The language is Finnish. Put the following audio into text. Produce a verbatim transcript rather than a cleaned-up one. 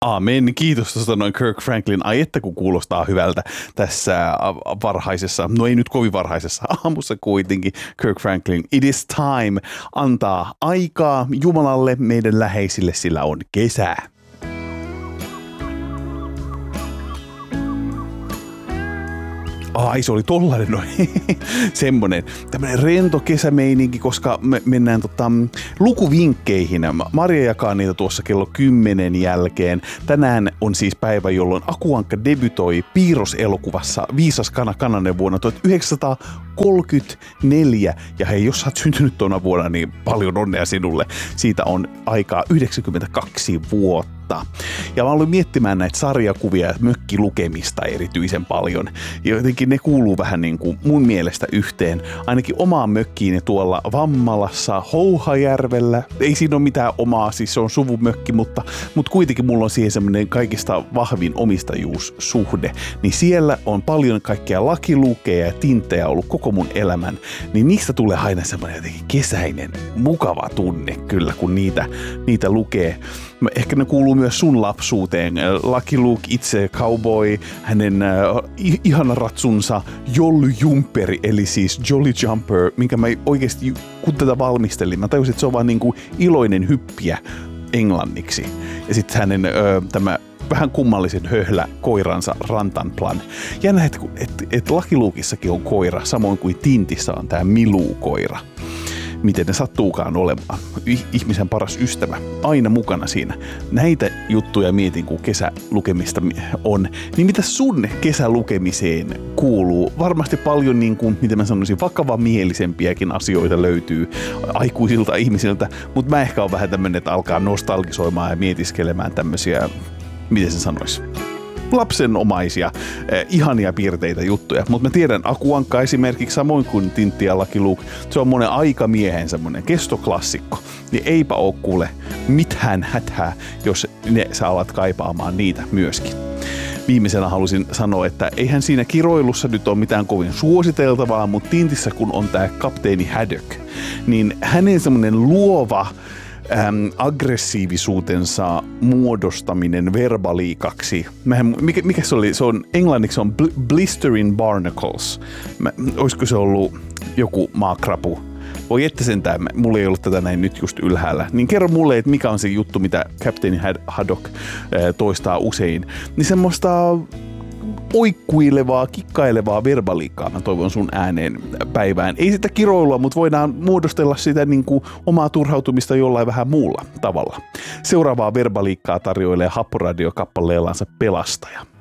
Aamen. Kiitos tuosta noin Kirk Franklin. Ai että kun kuulostaa hyvältä tässä varhaisessa, no ei nyt kovin varhaisessa aamussa kuitenkin. Kirk Franklin, it is time, antaa aikaa Jumalalle, meidän läheisille, sillä on kesä. Ai, se oli tollainen, no semmonen tämmönen rento kesämeininki, koska me mennään tota, lukuvinkkeihin. Maria jakaa niitä tuossa kello kymmenen jälkeen. Tänään on siis päivä, jolloin Aku Ankka debytoi piirroselokuvassa Viisas kana kananen vuonna tuhatyhdeksänsataakolmekymmentäneljä. Ja hei, jos sä oot syntynyt tuona vuonna, niin paljon onnea sinulle. Siitä on aikaa yhdeksänkymmentäkaksi vuotta. Ja mä aloin miettimään näitä sarjakuvia ja mökkilukemista erityisen paljon. Ja jotenkin ne kuuluu vähän niin kuin mun mielestä yhteen. Ainakin omaan mökkiin tuolla Vammalassa, Houhajärvellä. Ei siinä ole mitään omaa, siis se on suvumökki, mutta, mutta kuitenkin mulla on siihen semmoinen kaikista vahvin omistajuussuhde. Niin siellä on paljon kaikkia lakilukeja ja tinttejä ollut koko mun elämän. Niin niistä tulee aina semmoinen jotenkin kesäinen, mukava tunne kyllä, kun niitä, niitä lukee. Ehkä ne kuuluu myös sun lapsuuteen. Lucky Luke itse, cowboy, hänen äh, ihana ratsunsa Jolly Jumperi, eli siis Jolly Jumper, minkä mä oikeasti, kun tätä valmistelin, mä tajusin, että se on vaan niin kuin iloinen hyppiä englanniksi. Ja sitten hänen äh, tämä vähän kummallisen höhlä koiransa Rantanplan. Jännä, että et, et Lucky Lukessakin on koira, samoin kuin Tintissä on tämä Miluu-koira. Miten ne sattuukaan olemaan. Ihmisen paras ystävä. Aina mukana siinä. Näitä juttuja mietin, kun kesälukemista on. Niin mitä sun kesälukemiseen kuuluu? Varmasti paljon, niin kuin, miten mä sanoisin, vakavamielisempiäkin asioita löytyy aikuisilta ihmisiltä. Mutta mä ehkä on vähän tämmönen, että alkaa nostalgisoimaan ja mietiskelemään tämmöisiä, miten se sanoisi, lapsenomaisia, eh, ihania piirteitä juttuja. Mutta mä tiedän, Aku Ankka esimerkiksi, samoin kuin Tintti ja Lucky Luke, se on monen aikamiehen semmoinen kestoklassikko. Niin eipä oo kuule mitään hätää, jos ne sä alat kaipaamaan niitä myöskin. Viimeisenä halusin sanoa, että eihän siinä kiroilussa nyt ole mitään kovin suositeltavaa, mutta Tintissä kun on tää kapteeni Haddock, niin hänen semmoinen luova Ähm, aggressiivisuutensa muodostaminen verbaliikaksi. Mähän, mikä, mikä se oli? Se on, englanniksi on bl- blistering barnacles. Mä, olisiko se ollut joku maakrapu? Voi että sentään, mulla ei ollut tätä näin nyt just ylhäällä. Niin kerro mulle, että mikä on se juttu, mitä Captain Haddock äh, toistaa usein. Niin semmoista oikkuilevaa, kikkailevaa verbaliikkaa mä toivon sun ääneen päivään. Ei sitä kiroilua, mutta voidaan muodostella sitä niin kuin omaa turhautumista jollain vähän muulla tavalla. Seuraavaa verbaliikkaa tarjoilee Happoradio kappaleellansa Pelastaja.